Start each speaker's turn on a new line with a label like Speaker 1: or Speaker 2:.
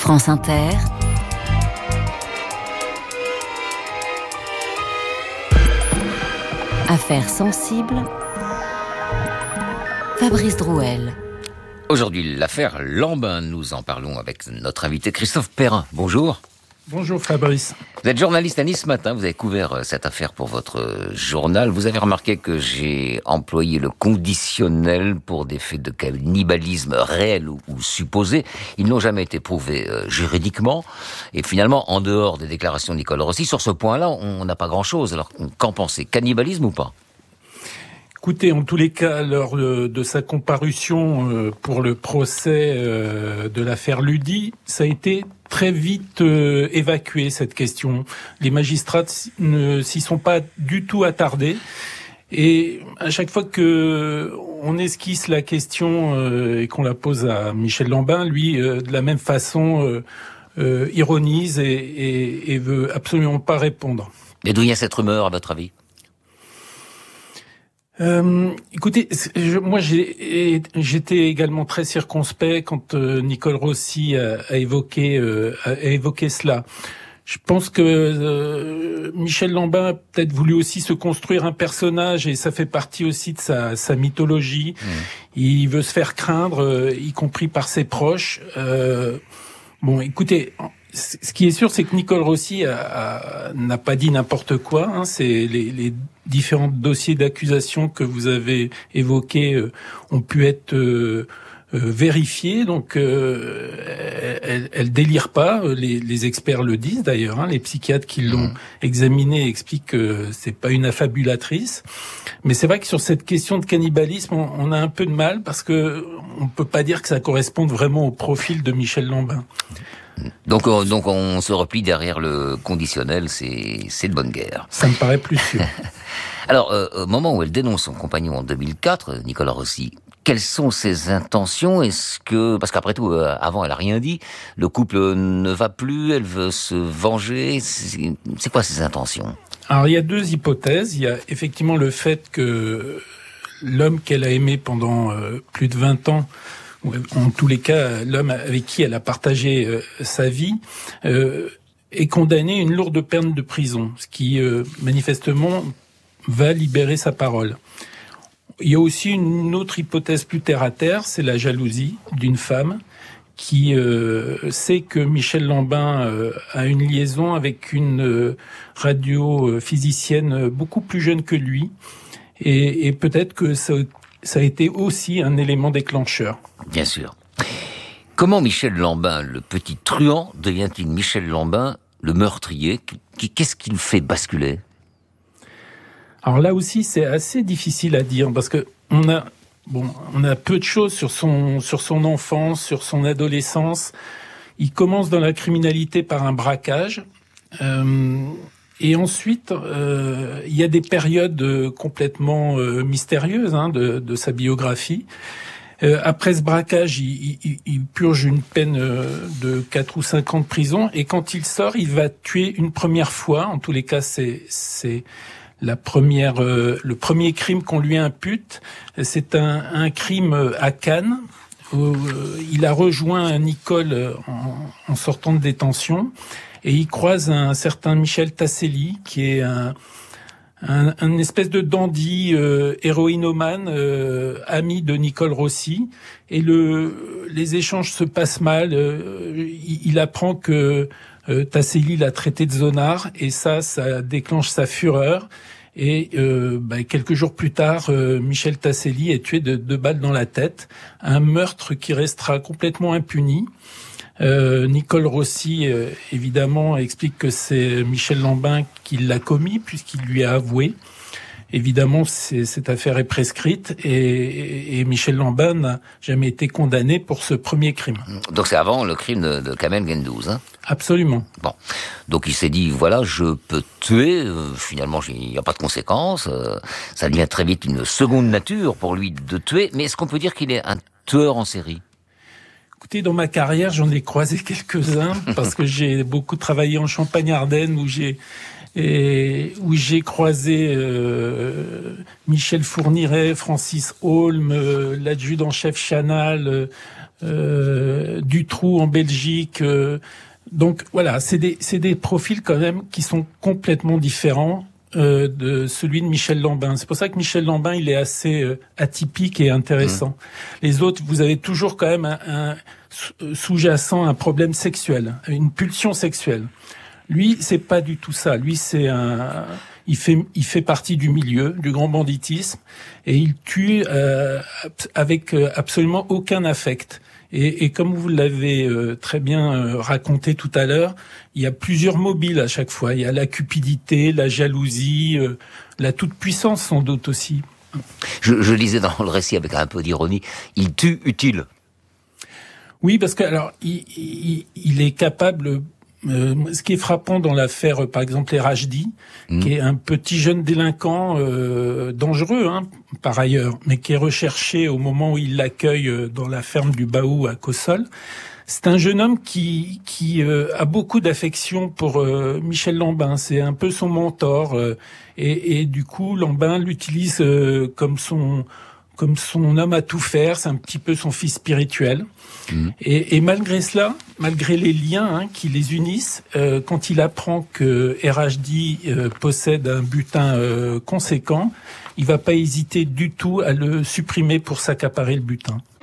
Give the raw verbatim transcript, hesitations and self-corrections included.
Speaker 1: France Inter. Affaires sensibles. Fabrice Drouel.
Speaker 2: Aujourd'hui, l'affaire Lambin. Nous en parlons avec notre invité Christophe Perrin. Bonjour.
Speaker 3: Bonjour Fabrice.
Speaker 2: Vous êtes journaliste à Nice ce matin, vous avez couvert cette affaire pour votre journal. Vous avez remarqué que j'ai employé le conditionnel pour des faits de cannibalisme réels ou, ou supposés. Ils n'ont jamais été prouvés euh, juridiquement. Et finalement, en dehors des déclarations de Nicole Rossi, sur ce point-là, on n'a pas grand-chose. Alors, qu'en pensez? Cannibalisme ou pas?
Speaker 3: Écoutez, en tous les cas, lors de sa comparution pour le procès de l'affaire Ludy, ça a été très vite évacué, cette question. Les magistrats ne s'y sont pas du tout attardés. Et à chaque fois que on esquisse la question et qu'on la pose à Michel Lambin, lui, de la même façon, ironise et, et, et veut absolument pas répondre.
Speaker 2: Et d'où vient cette rumeur, à votre avis?
Speaker 3: Euh, écoutez, je, moi j'ai, j'étais également très circonspect quand euh, Nicole Rossi a, a évoqué euh, a évoqué cela. Je pense que euh, Michel Lambin a peut-être voulu aussi se construire un personnage et ça fait partie aussi de sa, sa mythologie. Mmh. Il veut se faire craindre, euh, y compris par ses proches. Euh, bon, écoutez. Ce qui est sûr, c'est que Nicole Rossi a, a, n'a pas dit n'importe quoi. Hein. C'est les, les différents dossiers d'accusation que vous avez évoqués euh, ont pu être euh, euh, vérifiés. Donc, euh, elle, elle délire pas. Les, les experts le disent d'ailleurs. Hein. Les psychiatres qui l'ont examinée expliquent que c'est pas une affabulatrice. Mais c'est vrai que sur cette question de cannibalisme, on, on a un peu de mal parce que on peut pas dire que ça corresponde vraiment au profil de Michel Lambin.
Speaker 2: Donc, on, donc on se replie derrière le conditionnel, c'est, c'est de bonne guerre.
Speaker 3: Ça me paraît plus sûr.
Speaker 2: Alors, euh, au moment où elle dénonce son compagnon en deux mille quatre, Nicolas Rossi, quelles sont ses intentions? Est-ce que, parce qu'après tout, euh, avant elle a rien dit, le couple ne va plus, elle veut se venger, c'est, c'est quoi ses intentions?
Speaker 3: Alors, il y a deux hypothèses. Il y a effectivement le fait que l'homme qu'elle a aimé pendant euh, plus de vingt ans, en tous les cas, l'homme avec qui elle a partagé euh, sa vie euh, est condamné à une lourde peine de prison, ce qui euh, manifestement va libérer sa parole. Il y a aussi une autre hypothèse plus terre à terre, c'est la jalousie d'une femme qui euh, sait que Michel Lambin euh, a une liaison avec une euh, radiophysicienne beaucoup plus jeune que lui, et, et peut-être que ça Ça a été aussi un élément déclencheur.
Speaker 2: Bien sûr. Comment Michel Lambin, le petit truand, devient-il Michel Lambin, le meurtrier? Qu'est-ce qui le fait basculer?
Speaker 3: Alors là aussi, c'est assez difficile à dire parce que on a, bon, on a peu de choses sur son, sur son enfance, sur son adolescence. Il commence dans la criminalité par un braquage. Euh, Et ensuite, euh, il y a des périodes euh, complètement euh, mystérieuses hein, de, de sa biographie. Euh, après ce braquage, il, il, il purge une peine euh, de quatre ou cinq ans de prison. Et quand il sort, il va tuer une première fois. En tous les cas, c'est, c'est la première, euh, le premier crime qu'on lui impute. C'est un, un crime à Cannes, où euh, il a rejoint Nicole en, en sortant de détention. Et il croise un certain Michel Tasselli, qui est un, un, un espèce de dandy euh, héroïnomane, euh, ami de Nicole Rossi. Et le, les échanges se passent mal. Euh, il, il apprend que euh, Tasselli l'a traité de zonard, et ça, ça déclenche sa fureur. Et euh, bah, quelques jours plus tard, euh, Michel Tasselli est tué de deux balles dans la tête. Un meurtre qui restera complètement impuni. Euh, Nicole Rossi, euh, évidemment, explique que c'est Michel Lambin qui l'a commis, puisqu'il lui a avoué. Évidemment, c'est, cette affaire est prescrite, et, et Michel Lambin n'a jamais été condamné pour ce premier crime.
Speaker 2: Donc c'est avant le crime de, de Kamel Gendouzi, hein?
Speaker 3: Absolument.
Speaker 2: Bon, donc il s'est dit, voilà, je peux tuer, euh, finalement il n'y a pas de conséquences, euh, ça devient très vite une seconde nature pour lui de tuer, mais est-ce qu'on peut dire qu'il est un tueur en série?
Speaker 3: Écoutez, dans ma carrière, j'en ai croisé quelques-uns parce que j'ai beaucoup travaillé en Champagne-Ardenne où j'ai et où j'ai croisé euh, Michel Fourniret, Francis Holm, euh, l'adjudant-chef Chanal, euh, Dutroux en Belgique. Euh, donc voilà, c'est des c'est des profils quand même qui sont complètement différents euh, de celui de Michel Lambin. C'est pour ça que Michel Lambin, il est assez euh, atypique et intéressant. Mmh. Les autres, vous avez toujours quand même un, un sous-jacent un problème sexuel, une pulsion sexuelle. Lui, c'est pas du tout ça. Lui, c'est un, il fait, il fait partie du milieu, du grand banditisme, et il tue euh, avec absolument aucun affect. Et, et comme vous l'avez euh, très bien euh, raconté tout à l'heure, il y a plusieurs mobiles à chaque fois. Il y a la cupidité, la jalousie, euh, la toute-puissance sans doute aussi.
Speaker 2: Je, je lisais dans le récit avec un peu d'ironie, il tue utile.
Speaker 3: Oui, parce que alors il, il, il est capable. Euh, ce qui est frappant dans l'affaire, euh, par exemple, Erhajdi, mmh. qui est un petit jeune délinquant euh, dangereux, hein, par ailleurs, mais qui est recherché au moment où il l'accueille euh, dans la ferme du Baou à Cossol. C'est un jeune homme qui qui euh, a beaucoup d'affection pour euh, Michel Lambin. C'est un peu son mentor, euh, et, et du coup, Lambin l'utilise euh, comme son comme son homme à tout faire. C'est un petit peu son fils spirituel. Mmh. Et, et malgré cela, malgré les liens hein, qui les unissent, euh, quand il apprend que Erhajdi euh, possède un butin euh, conséquent, il va pas hésiter du tout à le supprimer pour s'accaparer le butin.